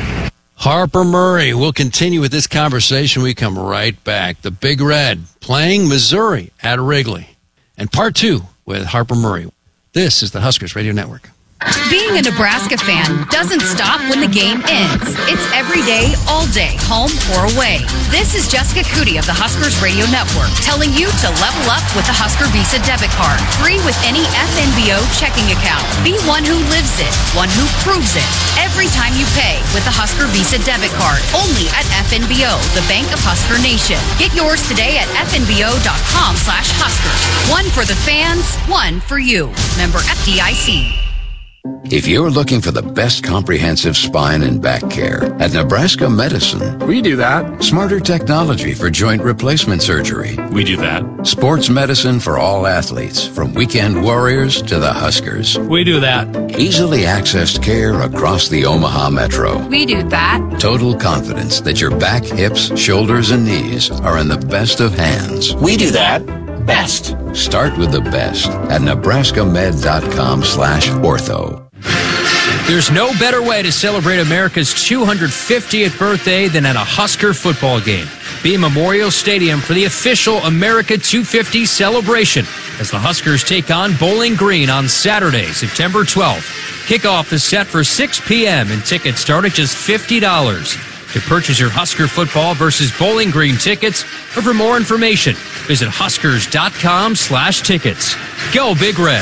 Harper Murray. We'll continue with this conversation. We come right back. The Big Red playing Missouri at Wrigley. And part two with Harper Murray. This is the Huskers Radio Network. Being a Nebraska fan doesn't stop when the game ends. It's every day, all day, home or away. This is Jessica Cootie of the Huskers Radio Network telling you to level up with the Husker Visa debit card. Free with any F N B O checking account. Be one who lives it, one who proves it. Every time you pay with the Husker Visa debit card. Only at F N B O, the Bank of Husker Nation. Get yours today at F N B O dot com slash Huskers. One for the fans, one for you. Member F D I C. If you're looking for the best comprehensive spine and back care, at Nebraska Medicine, we do that. Smarter technology for joint replacement surgery. We do that. Sports medicine for all athletes, from weekend warriors to the Huskers. We do that. Easily accessed care across the Omaha Metro. We do that. Total confidence that your back, hips, shoulders, and knees are in the best of hands. We do that. Best. Start with the best at Nebraska Med dot com slash ortho. There's no better way to celebrate America's two hundred fiftieth birthday than at a Husker football game. Be at Memorial Stadium for the official America two fifty celebration as the Huskers take on Bowling Green on Saturday, September twelfth. Kickoff is set for six p.m. and tickets start at just fifty dollars. To purchase your Husker football versus Bowling Green tickets, or for more information, visit Huskers dot com slash tickets. Go Big Red!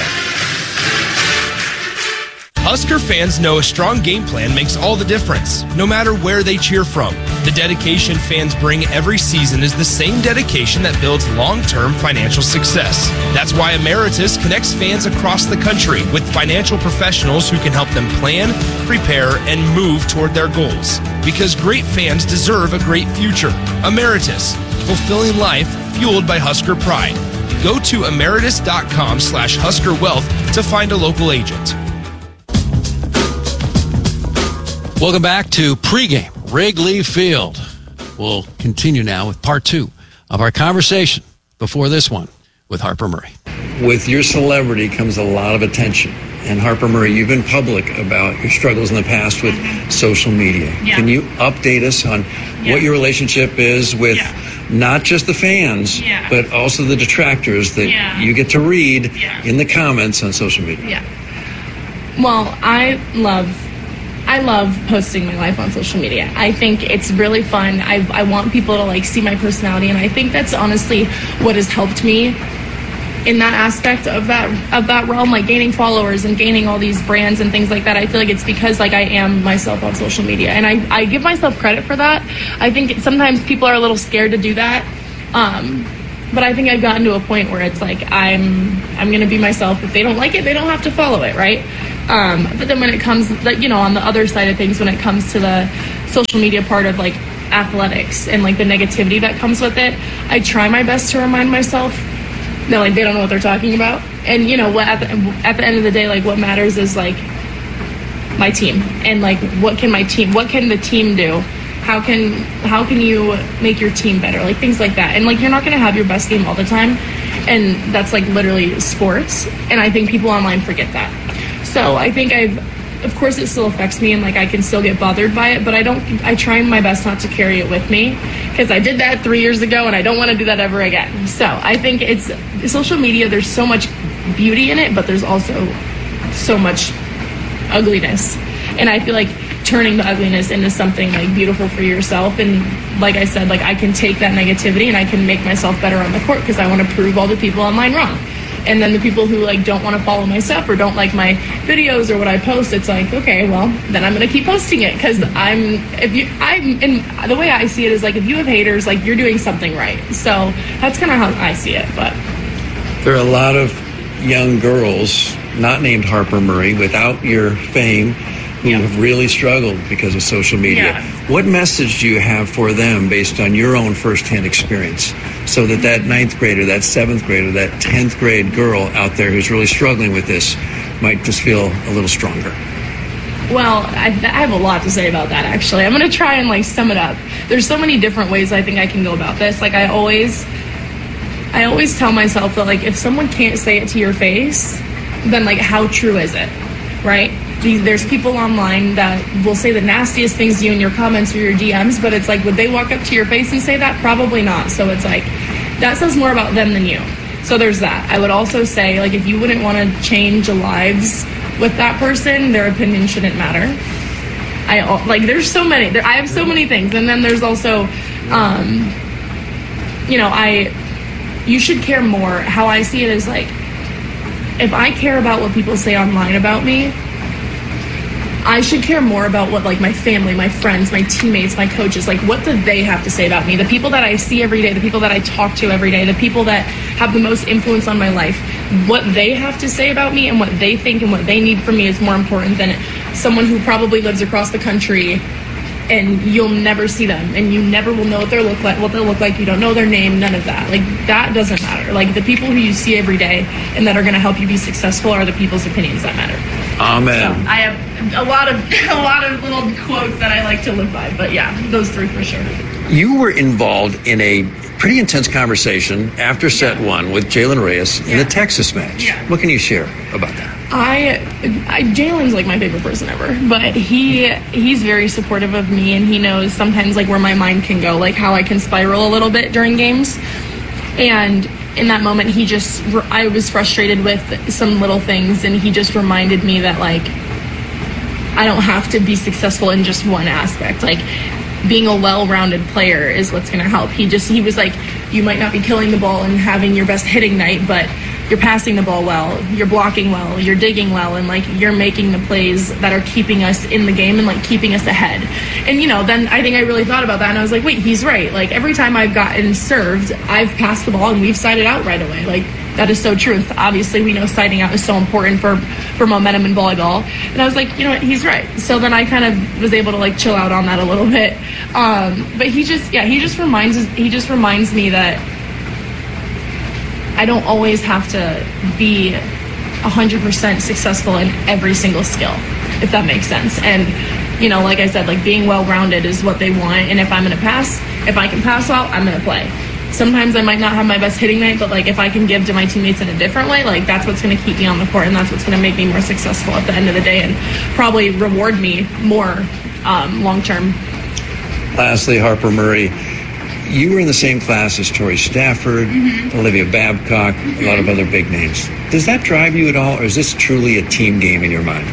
Husker fans know a strong game plan makes all the difference, no matter where they cheer from. The dedication fans bring every season is the same dedication that builds long-term financial success. That's why Emeritus connects fans across the country with financial professionals who can help them plan, prepare, and move toward their goals. Because great fans deserve a great future. Emeritus, fulfilling life fueled by Husker pride. Go to emeritus dot com slash Husker Wealth to find a local agent. Welcome back to pregame Wrigley Field. We'll continue now with part two of our conversation before this one with Harper Murray. With your celebrity comes a lot of attention. And Harper Murray, you've been public about your struggles in the past with social media. Yeah. Can you update us on Yeah. what your relationship is with Yeah. not just the fans, Yeah. but also the detractors that Yeah. you get to read Yeah. in the comments on social media. Yeah. Well, I love I love posting my life on social media. I think it's really fun. I, I want people to like see my personality, and I think that's honestly what has helped me in that aspect of that of that realm, like gaining followers and gaining all these brands and things like that. I feel like it's because like I am myself on social media, and I, I give myself credit for that. I think sometimes people are a little scared to do that. Um, But I think I've gotten to a point where it's like I'm I'm gonna be myself. If they don't like it, they don't have to follow it, right? Um, but then when it comes, like, you know, on the other side of things, when it comes to the social media part of like athletics and like the negativity that comes with it, I try my best to remind myself that like they don't know what they're talking about. And you know what? At the, at the end of the day, like what matters is like my team and like what can my team, what can the team do? How can how can you make your team better? Like things like that. And like you're not going to have your best game all the time, and that's like literally sports. And I think people online forget that. So I think I've, of course, it still affects me, and like I can still get bothered by it. But I don't. I try my best not to carry it with me, because I did that three years ago, and I don't want to do that ever again. So I think it's social media. There's so much beauty in it, but there's also so much ugliness, and I feel like turning the ugliness into something like beautiful for yourself. And like I said, like I can take that negativity and I can make myself better on the court, because I want to prove all the people online wrong. And then the people who like don't want to follow my stuff or don't like my videos or what I post, it's like, okay, well then I'm gonna keep posting it, because I'm if you I'm and the way I see it is like if you have haters, like you're doing something right. So that's kind of how I see it. But There are a lot of young girls, not named Harper Murray, without your fame, who have really struggled because of social media. Yeah. What message do you have for them based on your own firsthand experience, so that that ninth grader, that seventh grader, that tenth grade girl out there who's really struggling with this might just feel a little stronger? Well, I, I have a lot to say about that, actually. I'm going to try and like sum it up. There's so many different ways I think I can go about this. Like I always, I always tell myself that like if someone can't say it to your face, then like how true is it, right? There's people online that will say the nastiest things to you in your comments or your D Ms, but it's like, would they walk up to your face and say that? Probably not. So it's like, that says more about them than you. So there's that. I would also say, like, if you wouldn't want to change lives with that person, their opinion shouldn't matter. I like, there's so many, there, I have so many things. And then there's also, um, you know, I, you should care more. How I see it is like, if I care about what people say online about me, I should care more about what like my family, my friends, my teammates, my coaches, like what do they have to say about me? The people that I see every day, the people that I talk to every day, the people that have the most influence on my life, what they have to say about me and what they think and what they need from me is more important than someone who probably lives across the country and you'll never see them and you never will know what they look like, what they look like. You don't know their name, none of that. Like that doesn't matter. Like the people who you see every day and that are going to help you be successful are the people's opinions that matter. Amen. So I have a lot of a lot of little quotes that I like to live by, but yeah, those three for sure. You were involved in a pretty intense conversation after set yeah. one with Jalen Reyes in yeah. a Texas match. Yeah. What can you share about that? I, I Jalen's like my favorite person ever, but he he's very supportive of me, and he knows sometimes like where my mind can go, like how I can spiral a little bit during games. And in that moment, he just I was frustrated with some little things, and he just reminded me that like I don't have to be successful in just one aspect. Like being a well-rounded player is what's going to help. He just he was like, you might not be killing the ball and having your best hitting night, but you're passing the ball well, you're blocking well, you're digging well, and like you're making the plays that are keeping us in the game and like keeping us ahead. And you know, then I think I really thought about that, and I was like, wait, he's right. Like every time I've gotten served, I've passed the ball and we've sided out right away. Like that is so true. And obviously we know siding out is so important for for momentum in volleyball. And I was like, you know what, he's right. So then I kind of was able to like chill out on that a little bit. Um, but he just yeah, he just reminds he just reminds me that I don't always have to be one hundred percent successful in every single skill, if that makes sense. And, you know, like I said, like being well-rounded is what they want. And if I'm going to pass, if I can pass well, I'm going to play. Sometimes I might not have my best hitting night, but like if I can give to my teammates in a different way, like that's what's going to keep me on the court, and that's what's going to make me more successful at the end of the day and probably reward me more um, long-term. Lastly, Harper Murray, you were in the same class as Tori Stafford, mm-hmm. Olivia Babcock, mm-hmm. a lot of other big names. Does that drive you at all, or is this truly a team game in your mind?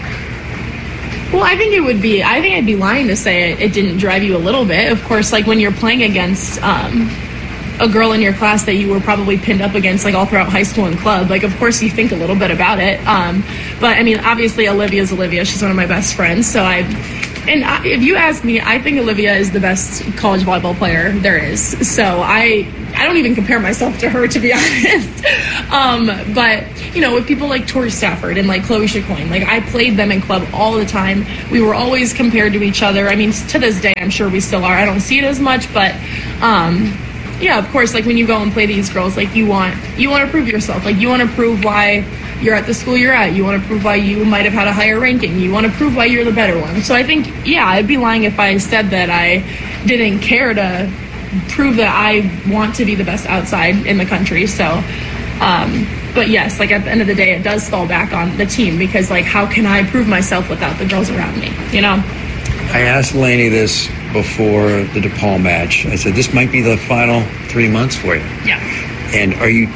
Well, I think it would be, I think I'd be lying to say it, it didn't drive you a little bit. Of course, like when you're playing against um, a girl in your class that you were probably pinned up against like all throughout high school and club, like of course you think a little bit about it. Um, but I mean, obviously Olivia's Olivia. She's one of my best friends. So I, and I, if you ask me, I think Olivia is the best college volleyball player there is. So I, I don't even compare myself to her, to be honest. Um, but, you know, with people like Tori Stafford and like Chloe Chacoin, like I played them in club all the time. We were always compared to each other. I mean, to this day, I'm sure we still are. I don't see it as much, but um, yeah, of course, like when you go and play these girls, like you want, you want to prove yourself. Like you want to prove why you're at the school you're at. You want to prove why you might have had a higher ranking. You want to prove why you're the better one. So I think, yeah, I'd be lying if I said that I didn't care to prove that I want to be the best outside in the country. So, um, but yes, like at the end of the day, it does fall back on the team because like, how can I prove myself without the girls around me, you know? I asked Lainey this before the DePaul match. I said, this might be the final three months for you. Yeah. And are you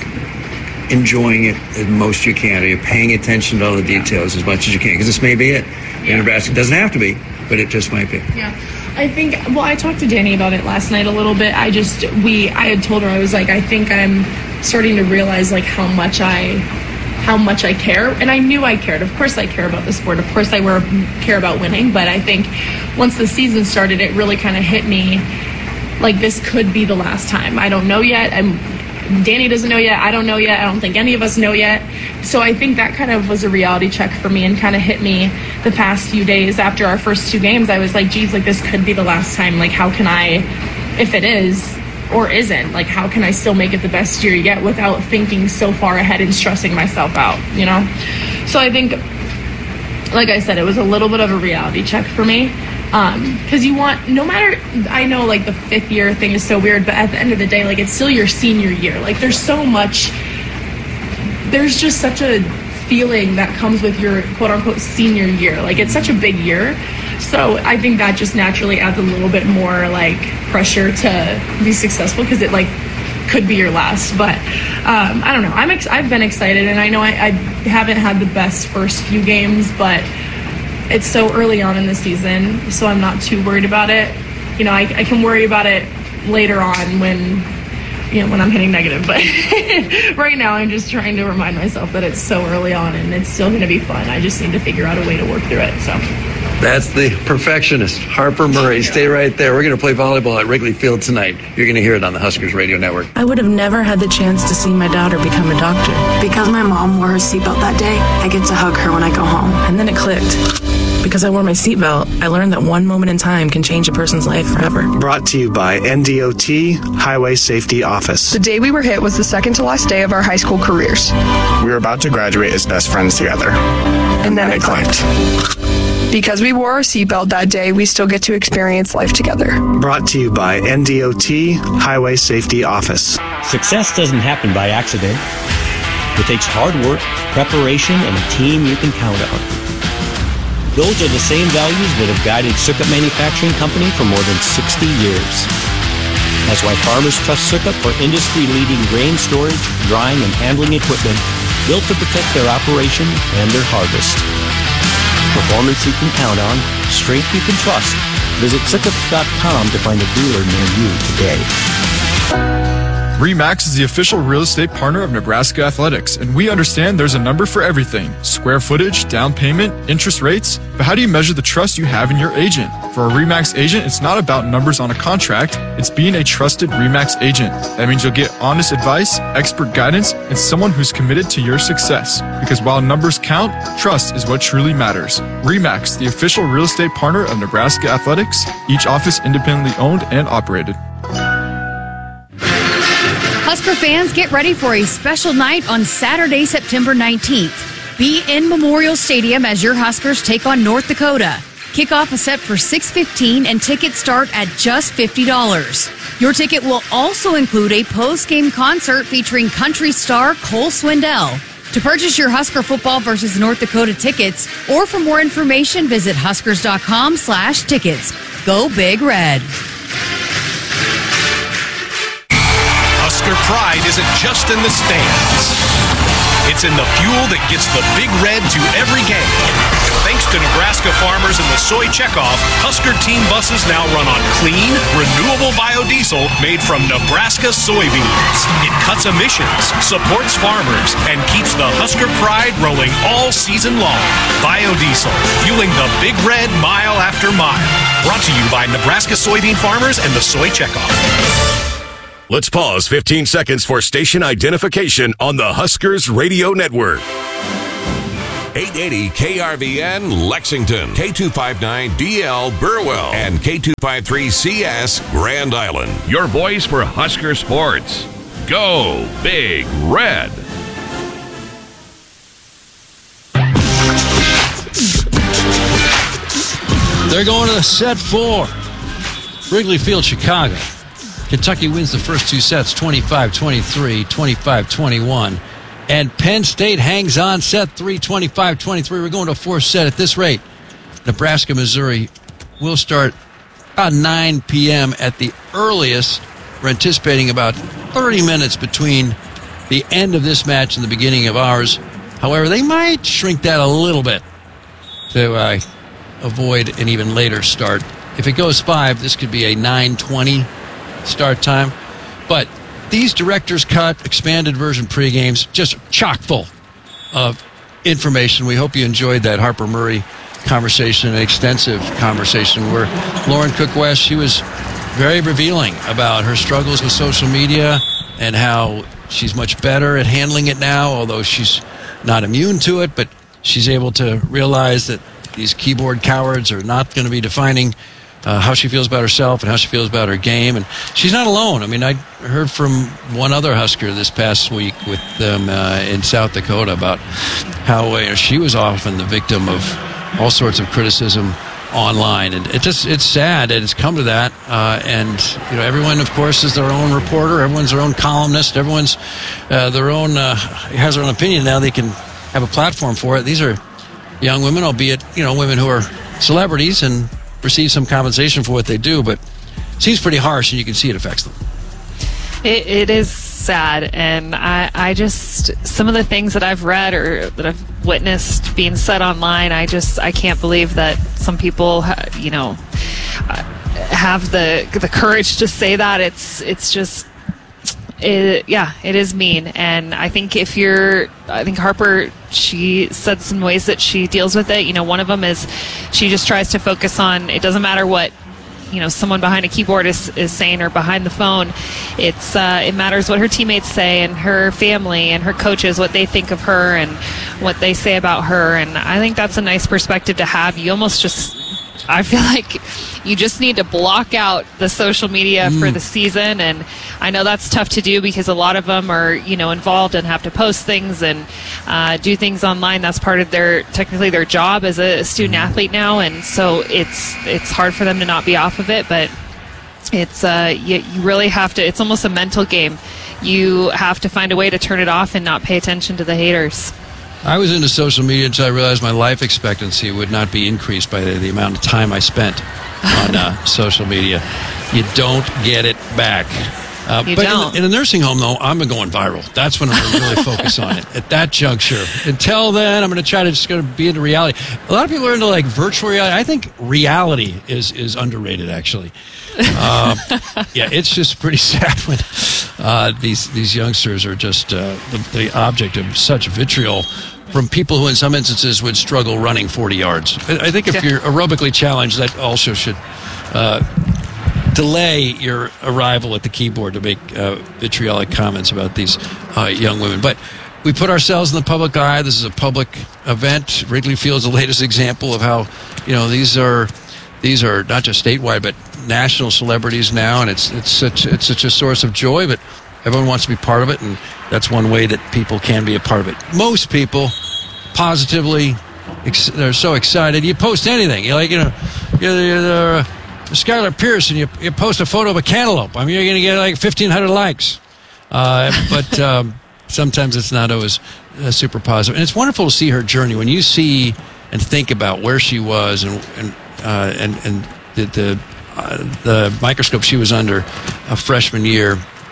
enjoying it as most you can? Are you paying attention to all the details as much as you can? Because this may be it. Yeah. In Nebraska, it doesn't have to be, but it just might be. Yeah. I think, well, I talked to Danny about it last night a little bit. I just, we, I had told her, I was like, I think I'm starting to realize like how much I, how much I care. And I knew I cared. Of course I care about the sport. Of course I were, care about winning. But I think once the season started, it really kind of hit me like this could be the last time. I don't know yet. I'm, Danny doesn't know yet. I don't know yet. I don't think any of us know yet. So I think that kind of was a reality check for me and kind of hit me the past few days after our first two games. I was like, geez, like this could be the last time. Like, how can I, if it is or isn't, like, how can I still make it the best year yet without thinking so far ahead and stressing myself out, you know? So I think, like I said, it was a little bit of a reality check for me. Um, cause you want, no matter, I know like the fifth year thing is so weird, but at the end of the day, like it's still your senior year. Like there's so much, there's just such a feeling that comes with your quote unquote senior year. Like it's such a big year. So I think that just naturally adds a little bit more like pressure to be successful because it like could be your last. But um, I don't know. I'm ex- I've been excited, and I know I, I haven't had the best first few games, but it's so early on in the season, so I'm not too worried about it. You know, I, I can worry about it later on when, you know, when I'm hitting negative. But right now, I'm just trying to remind myself that it's so early on and it's still going to be fun. I just need to figure out a way to work through it. So. That's the perfectionist, Harper Murray. Stay right there. We're going to play volleyball at Wrigley Field tonight. You're going to hear it on the Huskers Radio Network. I would have never had the chance to see my daughter become a doctor. Because my mom wore her seatbelt that day, I get to hug her when I go home. And then it clicked. Because I wore my seatbelt, I learned that one moment in time can change a person's life forever. Brought to you by N D O T Highway Safety Office. The day we were hit was the second to last day of our high school careers. We were about to graduate as best friends together. And, and then, then it clicked. clicked. Because we wore our seatbelt that day, we still get to experience life together. Brought to you by N D O T Highway Safety Office. Success doesn't happen by accident. It takes hard work, preparation, and a team you can count on. Those are the same values that have guided Sukup Manufacturing Company for more than sixty years. That's why farmers trust Sukup for industry-leading grain storage, drying, and handling equipment built to protect their operation and their harvest. Performance you can count on, strength you can trust. Visit Sukup dot com to find a dealer near you today. RE/MAX is the official real estate partner of Nebraska Athletics, and we understand there's a number for everything. Square footage, down payment, interest rates. But how do you measure the trust you have in your agent? For a RE/MAX agent, it's not about numbers on a contract. It's being a trusted RE/MAX agent. That means you'll get honest advice, expert guidance, and someone who's committed to your success. Because while numbers count, trust is what truly matters. RE/MAX, the official real estate partner of Nebraska Athletics, each office independently owned and operated. Husker fans, get ready for a special night on Saturday, September nineteenth. Be in Memorial Stadium as your Huskers take on North Dakota. Kickoff is set for six fifteen and tickets start at just fifty dollars. Your ticket will also include a post-game concert featuring country star Cole Swindell. To purchase your Husker football versus North Dakota tickets, or for more information, visit huskers dot com slash tickets. Go Big Red. Husker pride isn't just in the stands. It's in the fuel that gets the Big Red to every game. Thanks to Nebraska farmers and the soy checkoff, Husker team buses now run on clean, renewable biodiesel made from Nebraska soybeans. It cuts emissions, supports farmers, and keeps the Husker pride rolling all season long. Biodiesel, fueling the Big Red mile after mile. Brought to you by Nebraska soybean farmers and the soy checkoff. Let's pause fifteen seconds for station identification on the Huskers Radio Network. eight eighty K R V N Lexington, K two fifty-nine D L Burwell, and K two fifty-three C S Grand Island. Your voice for Husker sports. Go Big Red. They're going to set four. Wrigley Field, Chicago. Kentucky wins the first two sets, twenty-five twenty-three, twenty-five twenty-one. And Penn State hangs on set three, twenty-five twenty-three. We're going to a fourth set at this rate. Nebraska, Missouri will start about nine p.m. at the earliest. We're anticipating about thirty minutes between the end of this match and the beginning of ours. However, they might shrink that a little bit to uh, avoid an even later start. If it goes five, this could be a nine twenty start time. But these director's cut, expanded version pregames, just chock full of information. We hope you enjoyed that Harper Murray conversation, an extensive conversation where Lauren Cook-West, she was very revealing about her struggles with social media and how she's much better at handling it now, although she's not immune to it, but she's able to realize that these keyboard cowards are not going to be defining Uh, how she feels about herself and how she feels about her game. And she's not alone. I mean, I heard from one other Husker this past week with them uh, in South Dakota about how uh, she was often the victim of all sorts of criticism online. And it just, it's sad that it's come to that. Uh, and, you know, everyone, of course, is their own reporter. Everyone's their own columnist. Everyone's uh, their own, uh, has their own opinion now. They can have a platform for it. These are young women, albeit, you know, women who are celebrities and receive some compensation for what they do, but it seems pretty harsh, and you can see it affects them. It, it is sad, and I, I just, some of the things that I've read or that I've witnessed being said online, I just, I can't believe that some people, ha, you know, have the the courage to say that. It's it's just, it, yeah, it is mean, and I think if you're, I think Harper, she said some ways that she deals with it. You know, one of them is she just tries to focus on, it doesn't matter what, you know, someone behind a keyboard is, is saying or behind the phone. It's uh, it matters what her teammates say and her family and her coaches, what they think of her and what they say about her. And I think that's a nice perspective to have. You almost just, I feel like you just need to block out the social media mm. for the season. And I know that's tough to do because a lot of them are, you know, involved and have to post things and uh, do things online. That's part of their, technically their job as a student athlete now. And so it's, it's hard for them to not be off of it, but it's, uh, you, you really have to, it's almost a mental game. You have to find a way to turn it off and not pay attention to the haters. I was into social media until I realized my life expectancy would not be increased by the, the amount of time I spent on uh, social media. You don't get it back. Uh, you but don't. In, in a nursing home, though, I'm going viral. That's when I'm going to really focus on it. At that juncture. Until then, I'm going to try to just going to be into reality. A lot of people are into like virtual reality. I think reality is is underrated, actually. Uh, yeah, it's just pretty sad when uh, these these youngsters are just uh, the, the object of such vitriol from people who in some instances would struggle running forty yards. I, I think if you're aerobically challenged, that also should uh, delay your arrival at the keyboard to make uh, vitriolic comments about these uh, young women. But we put ourselves in the public eye. This is a public event. Wrigley Field is the latest example of how, you know, these are these are not just statewide but national celebrities now, and it's it's such it's such a source of joy. But everyone wants to be part of it, and that's one way that people can be a part of it. Most people positively, ex- they're so excited. You post anything, you like, you know, you're, you're the, uh, Skylar Pearson. You you post a photo of a cantaloupe. I mean, you're going to get like fifteen hundred likes. Uh, but um, sometimes it's not always uh, super positive. And it's wonderful to see her journey when you see and think about where she was and and uh, and and the the, uh, the microscope she was under a freshman year.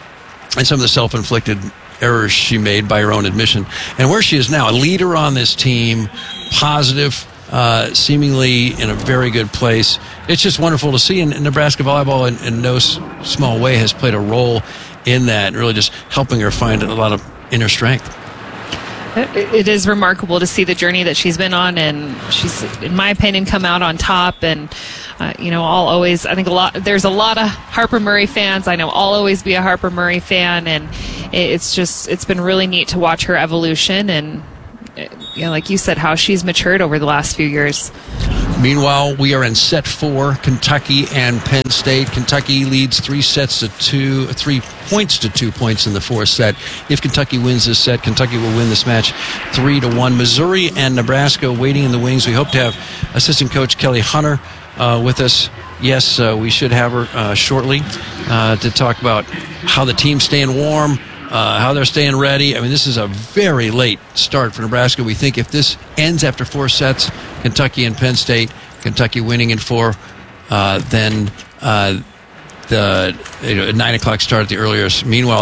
and some of the self-inflicted errors she made by her own admission, and where she is now, a leader on this team, positive, uh, seemingly in a very good place. It's just wonderful to see, and, and Nebraska volleyball in, in no s- small way has played a role in that, and really just helping her find a lot of inner strength. It is remarkable to see the journey that she's been on, and she's, in my opinion, come out on top. And uh, you know, I'll always, I think a lot. There's a lot of Harper Murray fans. I know I'll always be a Harper Murray fan, and it's just, it's been really neat to watch her evolution, and you know, like you said, how she's matured over the last few years. Meanwhile, we are in set four, Kentucky and Penn State. Kentucky leads three sets to two, three points to two points in the fourth set. If Kentucky wins this set, Kentucky will win this match three to one. Missouri and Nebraska waiting in the wings. We hope to have assistant coach Kelly Hunter uh, with us. Yes, uh, we should have her uh, shortly uh, to talk about how the team's staying warm, Uh, how they're staying ready. I mean, this is a very late start for Nebraska. We think if this ends after four sets, Kentucky and Penn State, Kentucky winning in four, uh, then uh, the you know, nine o'clock start at the earliest. Meanwhile,